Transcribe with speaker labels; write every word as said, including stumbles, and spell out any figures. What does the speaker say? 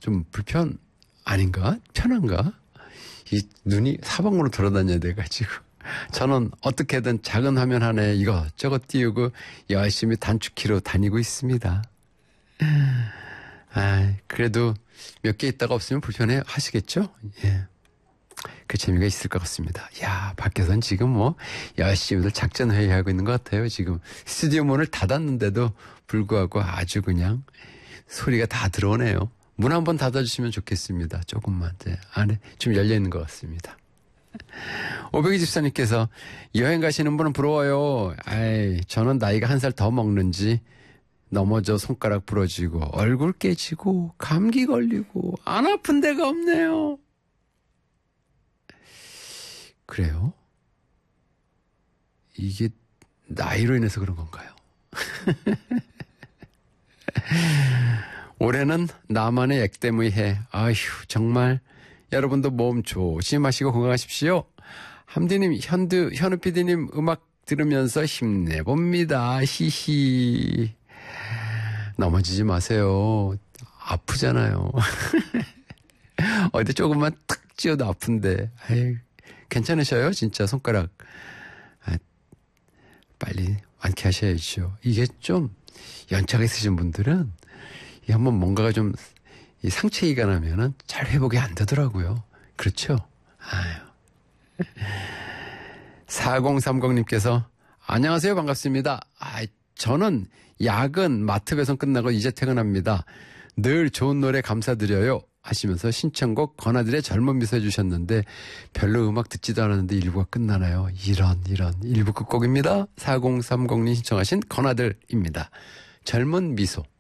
Speaker 1: 좀 불편 아닌가? 편한가? 이 눈이 사방으로 돌아다녀야 돼가지고 저는 어떻게든 작은 화면 하나에 이것저것 띄우고 열심히 단축키로 다니고 있습니다. 아, 그래도 몇 개 있다가 없으면 불편해 하시겠죠? 예. 그 재미가 있을 것 같습니다. 야, 밖에서는 지금 뭐 열심히들 작전 회의하고 있는 것 같아요. 지금 스튜디오 문을 닫았는데도 불구하고 아주 그냥 소리가 다 들어오네요. 문 한번 닫아주시면 좋겠습니다. 조금만. 네, 안에 좀 열려있는 것 같습니다. 오백이 집사님께서 여행 가시는 분은 부러워요. 아이, 저는 나이가 한 살 더 먹는지 넘어져 손가락 부러지고 얼굴 깨지고 감기 걸리고 안 아픈 데가 없네요. 그래요? 이게 나이로 인해서 그런 건가요? 올해는 나만의 액땜의 해. 아휴, 정말 여러분도 몸 조심하시고 건강하십시오. 함디님, 현두, 현우 피디님 음악 들으면서 힘내봅니다. 히히. 넘어지지 마세요. 아프잖아요. 어디 조금만 탁 찧어도 아픈데. 아유, 괜찮으셔요? 진짜 손가락. 아, 빨리 완쾌하셔야죠. 이게 좀 연차가 있으신 분들은 이 한번 뭔가가 좀 이 상체이가 나면은 잘 회복이 안 되더라고요. 그렇죠? 아유. 사공삼공님께서 안녕하세요. 반갑습니다. 아, 저는 야근 마트 배송 끝나고 이제 퇴근합니다. 늘 좋은 노래 감사드려요. 하시면서 신청곡 건아들의 젊은 미소 해주셨는데 별로 음악 듣지도 않았는데 일부가 끝나나요? 이런 이런 일부 끝곡입니다. 사공삼공님 신청하신 건아들입니다. 젊은 미소.